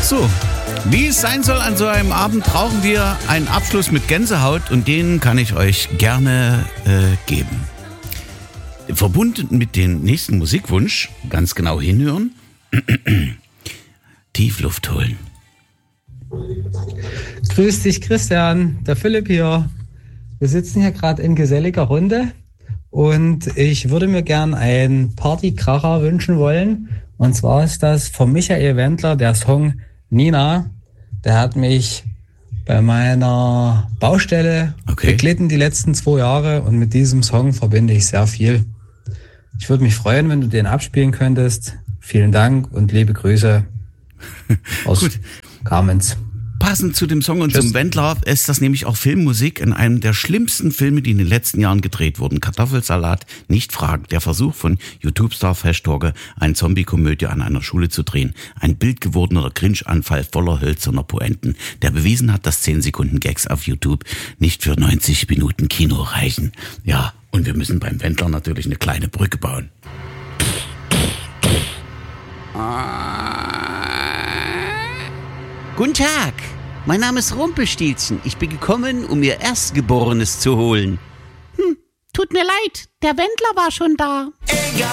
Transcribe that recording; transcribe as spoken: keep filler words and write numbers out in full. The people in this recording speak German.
So, wie es sein soll an so einem Abend, brauchen wir einen Abschluss mit Gänsehaut und den kann ich euch gerne äh, geben. Verbunden mit dem nächsten Musikwunsch, ganz genau hinhören, tief Luft holen. Grüß dich, Christian, der Philipp hier. Wir sitzen hier gerade in geselliger Runde und ich würde mir gern einen Partykracher wünschen wollen. Und zwar ist das von Michael Wendler der Song Nina. Der hat mich bei meiner Baustelle okay. beglitten die letzten zwei Jahre und mit diesem Song verbinde ich sehr viel. Ich würde mich freuen, wenn du den abspielen könntest. Vielen Dank und liebe Grüße aus Gut. Kamenz. Passend zu dem Song und Tschüss. Zum Wendler ist das nämlich auch Filmmusik in einem der schlimmsten Filme, die in den letzten Jahren gedreht wurden. Kartoffelsalat, nicht fragen. Der Versuch von YouTube-Star Fashtorge, eine Zombie-Komödie an einer Schule zu drehen. Ein bildgewordener Cringe-Anfall voller hölzerner Poenten, der bewiesen hat, dass zehn Sekunden Gags auf YouTube nicht für neunzig Minuten Kino reichen. Ja, und wir müssen beim Wendler natürlich eine kleine Brücke bauen. Guten Tag, mein Name ist Rumpelstilzchen. Ich bin gekommen, um mir Erstgeborenes zu holen. Hm, tut mir leid, der Wendler war schon da. Egal.